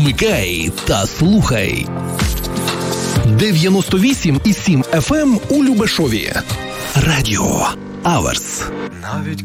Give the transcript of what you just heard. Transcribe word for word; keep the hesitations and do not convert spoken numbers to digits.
Вмикай та слухай. дев'яносто вісім і сім еф ем у Любешові. Радіо Аверс. Навіть